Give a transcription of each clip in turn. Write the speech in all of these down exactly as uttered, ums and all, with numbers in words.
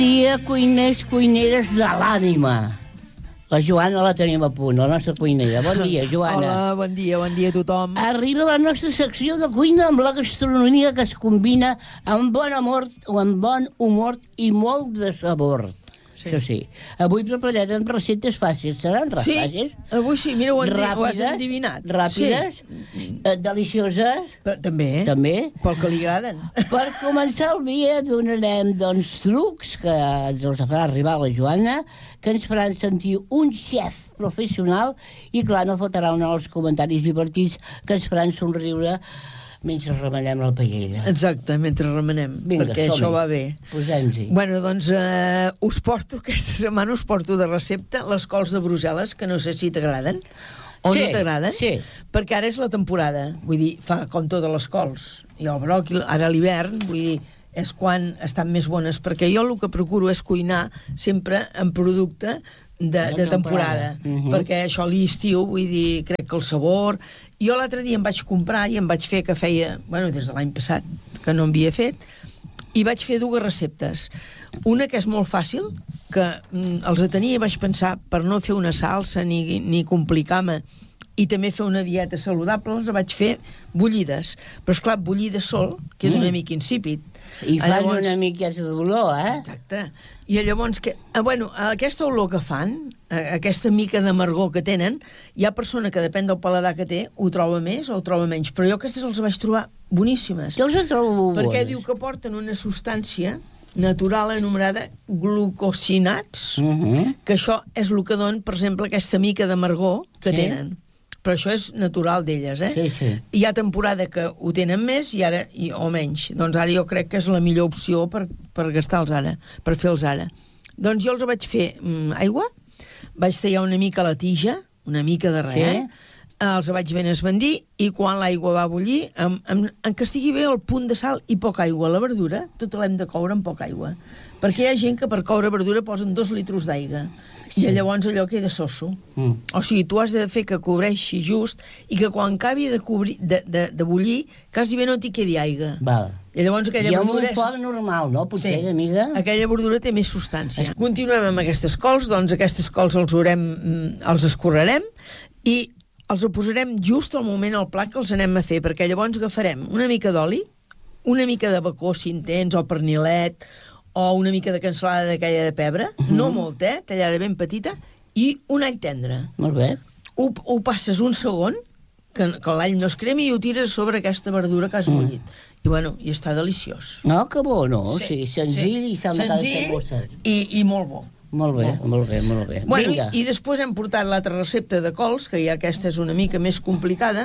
Dia, cuiners, cuineres de l'ànima. La Joana la tenim a punt, la nostra cuinera. Bon dia, Joana. Hola, bon dia, bon dia a tothom. Arriba la nostra secció de cuina amb la gastronomia que es combina amb bon amor, amb bon humor i molt de sabor. Sí. Això sí. Avui prepararem receptes fàcils. Seran Sí, fàcils? avui sí, mira, ho, en, ho has Ràpides, endivinat. Ràpides, Sí. eh, delicioses, Però, també, eh? també. Pel que li agraden. Per començar el dia donarem doncs, trucs que ens els farà arribar la Joana, que ens faran sentir un xef professional i, clar, no faltarà un dels comentaris divertits que ens faran somriure mentre remenem la paella. Exacte, mentre remenem, Vinga, perquè som-hi. això va bé. Posem-hi. Bueno, doncs eh, us porto, aquesta setmana us porto de recepta les cols de Brussel·les, que no sé si t'agraden o Sí, no t'agraden, sí. perquè ara és la temporada, vull dir, fa com totes les cols, i el bròquil, ara a l'hivern, vull dir, és quan estan més bones, perquè jo el que procuro és cuinar sempre en producte de, de temporada, Mhm. perquè això a l'estiu, vull dir, crec que el sabor... Jo l'altre dia em vaig comprar i em vaig fer que feia, bueno, des de l'any passat, que no havia fet, i vaig fer dues receptes. Una que és molt fàcil, que mm, els tenia i vaig pensar, per no fer una salsa ni, ni complicar-me, i també fer una dieta saludable, les vaig fer bullides. Però, esclar, bullides sol queda Mm. una mica insípid. I fan Llavors- una miqueta d'olor, eh? Exacte. I llavors, que, eh, bueno, aquesta olor que fan, eh, aquesta mica d'amargor que tenen, hi ha persona que, depèn del paladar que té, ho troba més o ho troba menys. Però jo aquestes els vaig trobar boníssimes. Jo els trobo bones. Perquè diu que porten una substància natural anomenada glucosinats, Mhm. que això és el que dona, per exemple, aquesta mica d'amargor que Sí. tenen. Però això és natural d'elles, eh? Sí, sí. Hi ha temporada que ho tenen més i ara i, o menys. Doncs ara jo crec que és la millor opció per, per gastar-los ara, per fer-los ara. Doncs jo els vaig fer mm, aigua, vaig tallar una mica la tija, una mica de res, Sí. eh? Els vaig ben esbandir i quan l'aigua va bullir, en, en, en que estigui bé el punt de sal i poca aigua. La verdura, tot l'hem de coure amb poca aigua. Perquè hi ha gent que per coure verdura posen dos litres d'aigua. I llavors allò queda soso. Mm. O sigui, tu has de fer que cobreixi just i que quan acabi de, cobrir, de, de, de bullir, quasi bé no t'hi quedi aigua. Val. I llavors aquella I amb un verdura... és- foc normal, no? Potser, Sí. de mida. Aquella verdura té més substància. Continuem amb aquestes cols, doncs aquestes cols els haurem, mm, els escorrerem i els posarem just al moment al plat que els anem a fer, perquè llavors agafarem una mica d'oli, una mica de bacó, si en tens, o pernilet, o una mica de cansalada d'aquella de pebre, Mhm. no molt, eh, tallada ben petita, i un all tendre. Molt bé. Ho, ho passes un segon, que, que l'all no es cremi, i ho tires sobre aquesta verdura que has Mm. bullit. I bueno, i està deliciós. No, que bo, no? Sí, senzill i s'ha de senzill fer i, i molt bo. Molt bé, molt bé, molt bé. Bueno, Vinga. i, i després hem portat l'altra recepta de cols, que ja aquesta és una mica més complicada,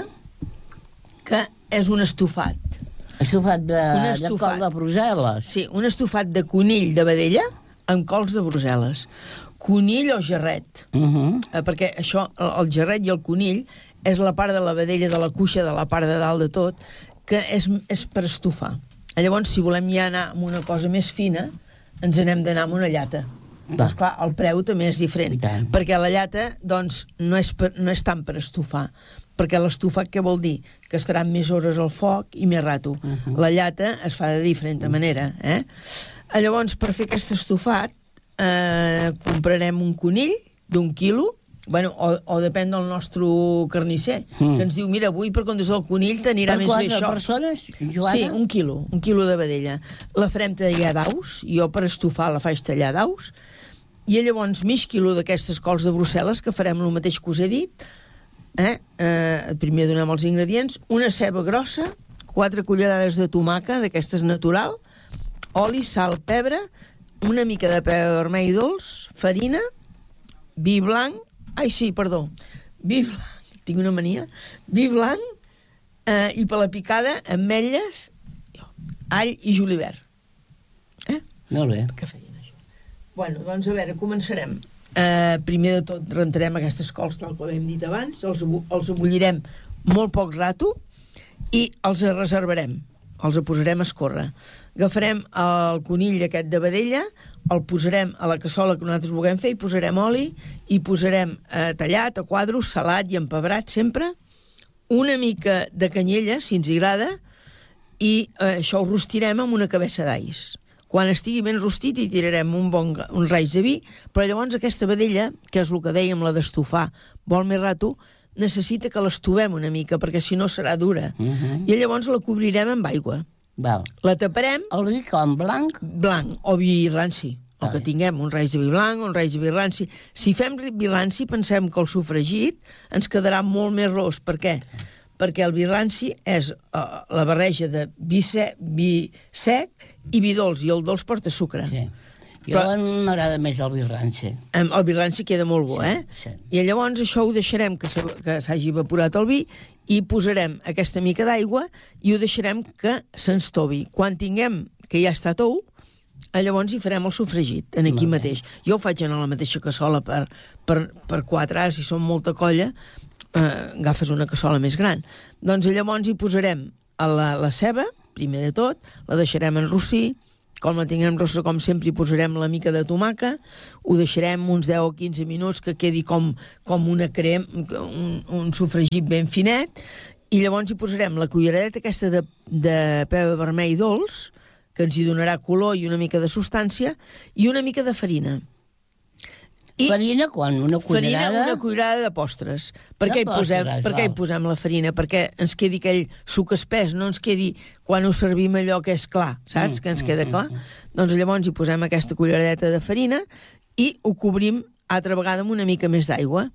que és un estofat. Estofat de, Un de estofat. col de Brussel·les. Sí, un estofat de conill de vedella amb cols de Brussel·les. Conill o gerret, Uh -huh. eh, perquè això, el, el gerret i el conill, és la part de la vedella de la cuixa, de la part de dalt de tot, que és, és per estofar. Llavors, si volem ja anar amb una cosa més fina, ens n'hem d'anar amb una llata. Va. Doncs clar, el preu també és diferent, I tant. perquè la llata doncs, no, és per, no és tant per estofar, perquè l'estofat què vol dir? Que estaran més hores al foc i més rato. Uh -huh. La llata es fa de diferent manera. Eh? Llavors, per fer aquest estofat, eh, comprarem un conill d'un quilo, bueno, o, o depèn del nostre carnisser, Mm. que ens diu, mira, avui per compte del conill t'anirà Per més bé quatre això. persones, Joana? Sí, un quilo, un quilo de vedella. La farem tallar daus, jo per estofar la faig tallar daus, i llavors mig quilo d'aquestes cols de Brussel·les, que farem el mateix que us he dit, eh? Eh, primer donem els ingredients, una ceba grossa, quatre cullerades de tomàquet, d'aquestes natural, oli, sal, pebre, una mica de pebre vermell dolç, farina, vi blanc, ai sí, perdó, vi blanc, tinc una mania, vi blanc, eh, i per la picada, ametlles, all i julivert. Eh? Molt bé. Que feien això? Bueno, doncs a veure, començarem. Eh, primer de tot rentarem aquestes cols, tal com hem dit abans, els, abu- els abullirem molt poc rato i els reservarem, els posarem a escórrer. Agafarem el conill aquest de vedella, el posarem a la cassola que nosaltres vulguem fer, i posarem oli, i posarem eh, tallat, a quadros, salat i empebrat sempre, una mica de canyella, si ens agrada, i eh, això ho rostirem amb una cabeça d'alls. Quan estigui ben rostit hi tirarem un bon, uns raig de vi, però llavors aquesta vedella, que és el que dèiem, la d'estufar, vol més rato, necessita que l'estovem una mica, perquè si no serà dura. Uh -huh. I llavors la cobrirem amb aigua. Val. La taparem... El vi com, blanc? Blanc, o vi ranci. O que tinguem un raig de vi blanc o un raig de vi ranci. Si fem vi ranci, pensem que el sofregit ens quedarà molt més ros. Per què? Perquè el vi ranci és uh, la barreja de vi sec, vi sec i vi dolç, i el dolç porta sucre. Sí. Jo Però, m'agrada més el vi ranci. El vi ranci queda molt bo, sí, eh? Sí. I llavors això ho deixarem que s'hagi evaporat el vi i posarem aquesta mica d'aigua i ho deixarem que se'ns tovi. Quan tinguem que ja està tou, llavors hi farem el sofregit, en aquí mateix. Jo ho faig en la mateixa cassola per, per, per quatre, si som molta colla, eh, agafes una cassola més gran. Doncs llavors hi posarem la, la ceba, primer de tot, la deixarem enrossir, com la tinguem rossa, com sempre, hi posarem la mica de tomaca, ho deixarem uns deu o quinze minuts que quedi com, com una crema, un, un sofregit ben finet, i llavors hi posarem la culleradeta aquesta de, de pebre vermell dolç, que ens hi donarà color i una mica de substància, i una mica de farina. I farina quan? Una cullerada? Farina, una cullerada de postres. Per què hi posem, per què hi posem la farina? Perquè ens quedi aquell suc espès, no ens quedi quan ho servim allò que és clar, saps? Mm, que ens queda clar. Mm, mm. Doncs llavors hi posem aquesta culleradeta de farina i ho cobrim altra vegada amb una mica més d'aigua.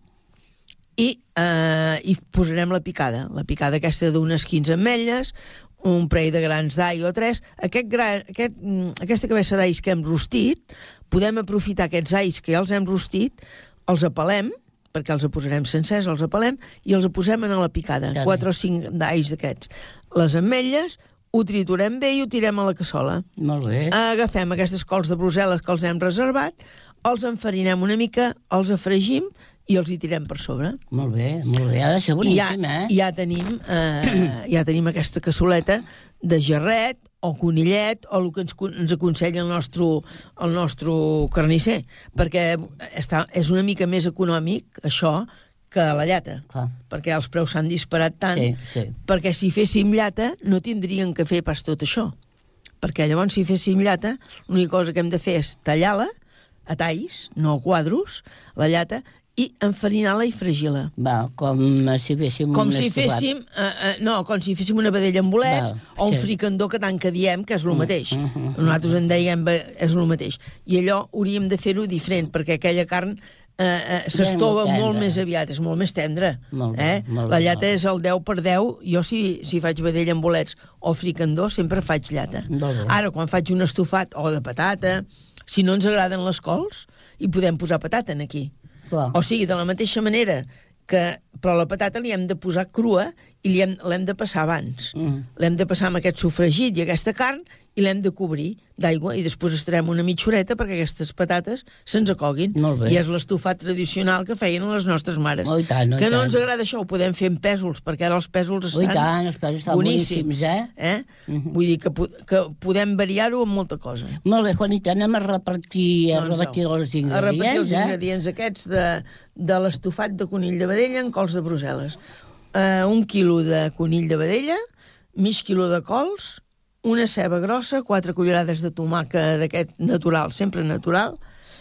I, eh, i posarem la picada. La picada aquesta d'unes quinze ametlles, un parell de grans d'all o tres. Aquest gra, aquest, aquesta cabessa d'alls que hem rostit, podem aprofitar aquests alls que ja els hem rostit, els apelem, perquè els posarem sencers, els apelem, i els posem en la picada. També. Quatre o cinc d'alls d'aquests. Les ametlles, ho triturem bé i ho tirem a la cassola. Molt bé. Agafem aquestes cols de Brussel·les que els hem reservat, els enfarinem una mica, els afregim i els hi tirem per sobre. Molt bé, molt bé. Ha de ser boníssim, ja, eh? Ja tenim, eh, ja tenim aquesta cassoleta de gerret o conillet o el que ens, ens aconsella el nostre, el nostre carnisser, perquè està, és una mica més econòmic, això, que la llata. Clar. Perquè els preus s'han disparat tant. Sí, sí. Perquè si féssim llata no tindríem que fer pas tot això. Perquè llavors, si féssim llata, l'única cosa que hem de fer és tallar-la a talls, no a quadros, la llata, i enfarinar-la i fregir-la. Va, com si féssim com un si estofat. féssim, uh, uh, no, com si féssim una vedella amb bolets, Val, o un sí. fricandó, que tant que diem que és el mateix. Mm, mm, mm, Nosaltres en dèiem és el mateix. I allò hauríem de fer-ho diferent, perquè aquella carn uh, uh, s'estova Ja és molt molt tendra. més aviat, és molt més tendra. Molt bé, eh? molt bé, La llata molt bé. és el deu per deu. Jo, si, si faig vedella amb bolets o fricandó, sempre faig llata. Molt bé. Ara, quan faig un estofat o de patata, si no ens agraden les cols, hi podem posar patata en aquí. Clar. O sigui, de la mateixa manera que... Però la patata li hem de posar crua i l'hem de passar abans. Mm. L'hem de passar amb aquest sofregit i aquesta carn i l'hem de cobrir d'aigua i després estarem una mitja horeta perquè aquestes patates se'ns acoguin. I és l'estofat tradicional que feien les nostres mares. Oh, tant, oh, que no tant. ens agrada això, ho podem fer amb pèsols, perquè ara els pèsols estan oh, tant, els pèsols estan boníssims, eh? eh? Mm-hmm. Vull dir que, que podem variar-ho amb molta cosa. Molt bé, Juanita, anem a repartir, a doncs repartir els ingredients, a repartir els eh? ingredients aquests de, de l'estofat de conill de vedella en cols de Brussel·les. Uh, un quilo de conill de vedella, mig quilo de cols, una ceba grossa, quatre cullerades de tomàquet d'aquest natural, sempre natural,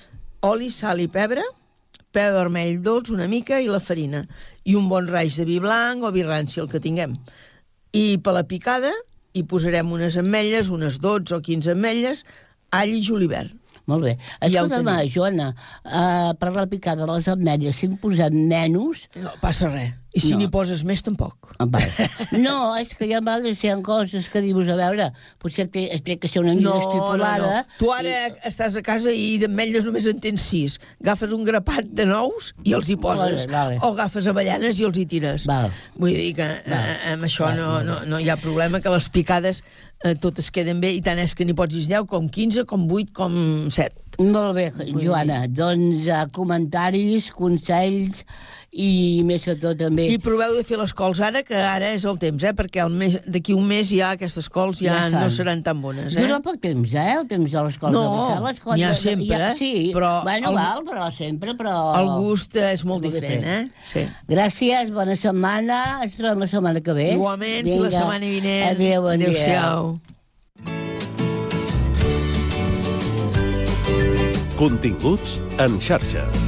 oli, sal i pebre, pebre vermell dolç una mica i la farina, i un bon raig de vi blanc o vi ranci, el que tinguem. I per la picada hi posarem unes ametlles, unes dotze o quinze ametlles, all i julivert. Molt bé. Escolta'm, ja Joana, uh, per la picada de les ametlles, si en posem menys... No passa res. I si no. n'hi poses més, tampoc. Ah, no, és que hi ha vegades hi ha coses que dius, a veure, potser té, té que ser una mica no, estipulada. No, no. Tu ara i... estàs a casa i d'ametlles només en tens sis. Agafes un grapat de nous i els hi poses. Vale, vale. O agafes avellanes i els hi tires. Val. Vull dir que eh, amb això val, no, no, no hi ha problema, que les picades eh, totes queden bé, i tant és que n'hi posis deu, com quinze, com vuit, com set. Molt bé, Joana. Doncs uh, comentaris, consells i més que tot també... I proveu de fer les cols ara, que ara és el temps, eh? Perquè d'aquí un mes ja aquestes cols ja, ja no seran tan bones, eh? Dura poc temps, eh? El temps de les cols no, de Brussel·les. No, n'hi ha sempre, ja, sí, però... Bueno, el, val, però sempre, però... El gust és molt, molt diferent, diferent, eh? Sí. Gràcies, bona setmana. Ens trobem la setmana que ve. Igualment, fins la setmana vinent. Adéu, bon dia. Adéu-siau. Continguts en xarxa.